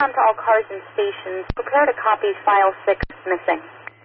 Come to all cars and stations. Prepare to copy file 6 missing.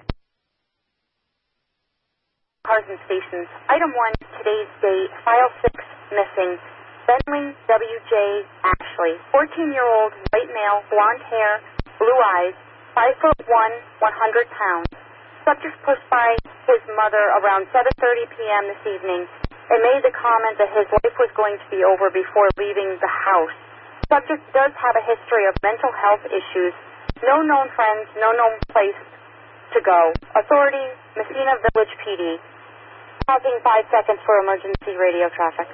Cars and stations. Item 1, today's date. File 6 missing. Bentley W.J. Ashley. 14-year-old, white male, blonde hair, blue eyes, 5'1", 100 pounds. Subject pushed by his mother around 7:30 p.m. this evening and made the comment that his life was going to be over before leaving the house. Subject does have a history of mental health issues. No known friends, no known place to go. Authority, Messina Village PD. Pausing 5 seconds for emergency radio traffic.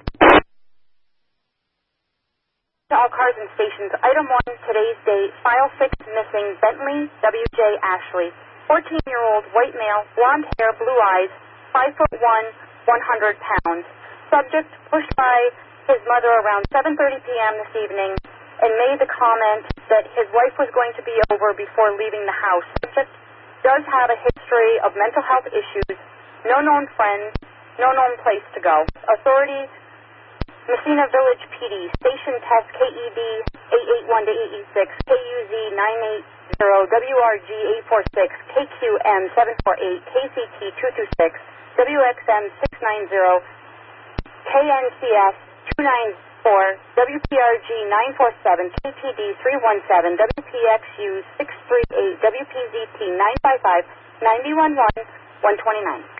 To all cars and stations. Item 1, today's date. File 6 missing. Bentley W.J. Ashley. 14-year-old, white male, blonde hair, blue eyes, 5'1", 100 pounds. Subject pushed by his mother around 7:30 p.m. this evening and made the comment that his life was going to be over before leaving the house. Subject does have a history of mental health issues, no known friends, no known place to go. Authority, Messina Village PD. Station test KEB 881 to 886, KUZ 980, WRG 846, KQM 748, KCT 226, WXM 690, KNCS 294, WPRG 947, KTD 317, WPXU 638, WPZT 955, 91.1, 129.